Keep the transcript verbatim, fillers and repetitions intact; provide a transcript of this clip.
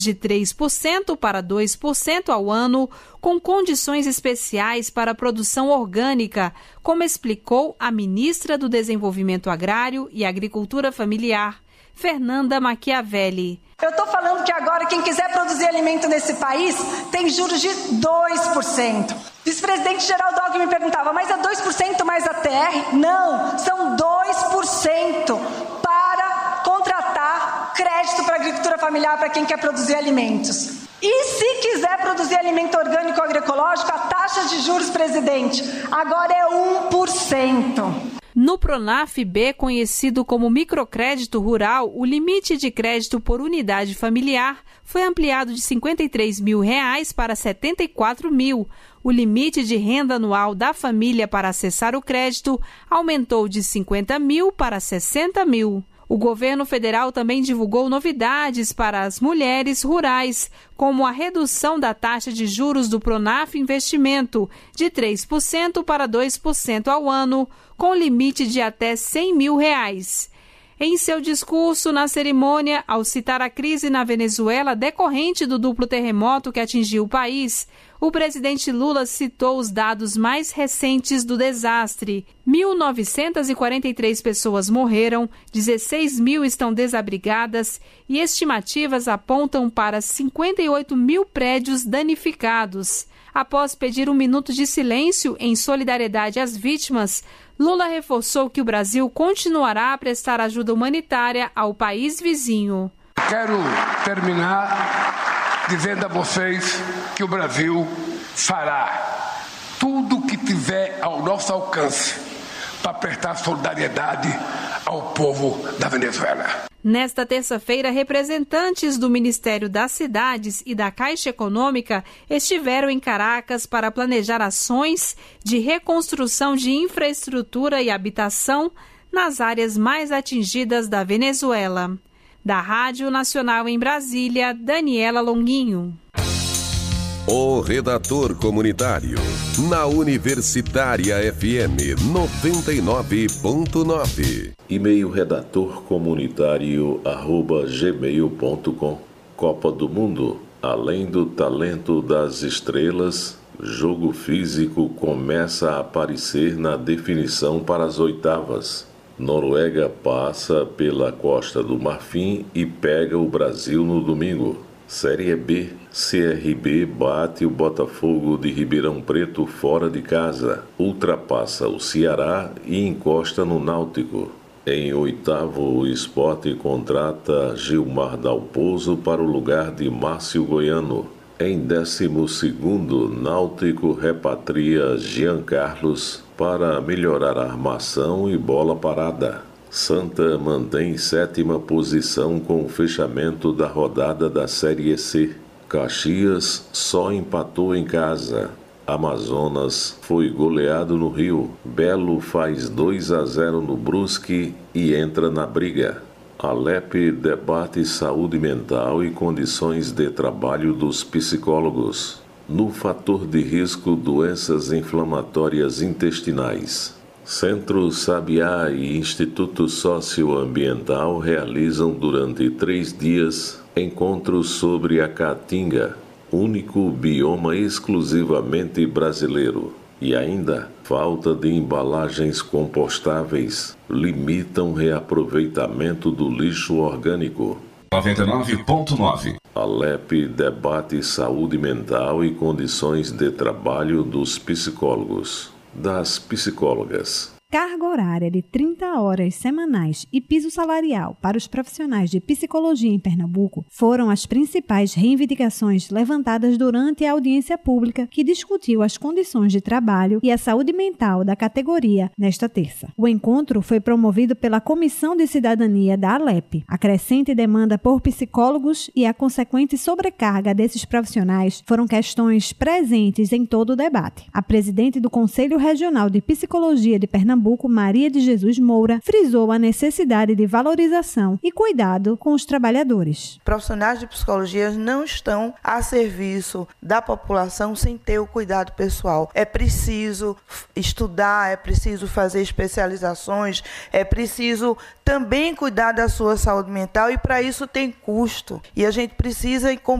de três por cento para dois por cento ao ano, com condições especiais para a produção orgânica, como explicou a ministra do Desenvolvimento Agrário e Agricultura Familiar, Fernanda Machiavelli. Eu estou falando que agora quem quiser produzir alimento nesse país tem juros de dois por cento. O vice-presidente Geraldo Alckmin me perguntava, mas é dois por cento mais a T R? Não, são dois por cento para contratar crédito para a agricultura familiar para quem quer produzir alimentos. E se quiser produzir alimento orgânico ou agroecológico, a taxa de juros, presidente, agora é um por cento. No Pronaf-B, conhecido como microcrédito rural, o limite de crédito por unidade familiar foi ampliado de cinquenta e três mil reais para setenta e quatro mil. O limite de renda anual da família para acessar o crédito aumentou de cinquenta mil para sessenta mil. O governo federal também divulgou novidades para as mulheres rurais, como a redução da taxa de juros do Pronaf Investimento de três por cento para dois por cento ao ano, com limite de até cem mil reais. Em seu discurso na cerimônia, ao citar a crise na Venezuela decorrente do duplo terremoto que atingiu o país, o presidente Lula citou os dados mais recentes do desastre. mil novecentas e quarenta e três pessoas morreram, dezesseis mil estão desabrigadas e estimativas apontam para cinquenta e oito mil prédios danificados. Após pedir um minuto de silêncio em solidariedade às vítimas, Lula reforçou que o Brasil continuará a prestar ajuda humanitária ao país vizinho. Quero terminar dizendo a vocês que o Brasil fará tudo o que tiver ao nosso alcance para prestar solidariedade ao povo da Venezuela. Nesta terça-feira, representantes do Ministério das Cidades e da Caixa Econômica estiveram em Caracas para planejar ações de reconstrução de infraestrutura e habitação nas áreas mais atingidas da Venezuela. Da Rádio Nacional em Brasília, Daniela Longuinho. O Redator Comunitário, na Universitária F M noventa e nove ponto nove. E-mail redator comunitário arroba gmail ponto com. Copa do Mundo, além do talento das estrelas, jogo físico começa a aparecer na definição para as oitavas. Noruega passa pela Costa do Marfim e pega o Brasil no domingo. Série B, C R B bate o Botafogo de Ribeirão Preto fora de casa, ultrapassa o Ceará e encosta no Náutico. Em oitavo, o Sport contrata Gilmar Dalpozo para o lugar de Márcio Goiano. Em décimo segundo, Náutico repatria Jean Carlos para melhorar a armação e bola parada. Santa mantém sétima posição com o fechamento da rodada da Série C. Caxias só empatou em casa. Amazonas foi goleado no Rio. Belo faz dois a zero no Brusque e entra na briga. Alep debate saúde mental e condições de trabalho dos psicólogos. No fator de risco, doenças inflamatórias intestinais. Centro Sabiá e Instituto Socioambiental realizam durante três dias encontros sobre a caatinga, único bioma exclusivamente brasileiro. E ainda, falta de embalagens compostáveis limitam reaproveitamento do lixo orgânico. noventa e nove ponto nove. Alep debate saúde mental e condições de trabalho dos psicólogos. Das psicólogas. Carga horária de trinta horas semanais e piso salarial para os profissionais de psicologia em Pernambuco foram as principais reivindicações levantadas durante a audiência pública que discutiu as condições de trabalho e a saúde mental da categoria nesta terça. O encontro foi promovido pela Comissão de Cidadania da Alep. A crescente demanda por psicólogos e a consequente sobrecarga desses profissionais foram questões presentes em todo o debate. A presidente do Conselho Regional de Psicologia de Pernambuco, Pernambuco, Maria de Jesus Moura, frisou a necessidade de valorização e cuidado com os trabalhadores. Profissionais de psicologia não estão a serviço da população sem ter o cuidado pessoal. É preciso estudar, é preciso fazer especializações, é preciso também cuidar da sua saúde mental e para isso tem custo. E a gente precisa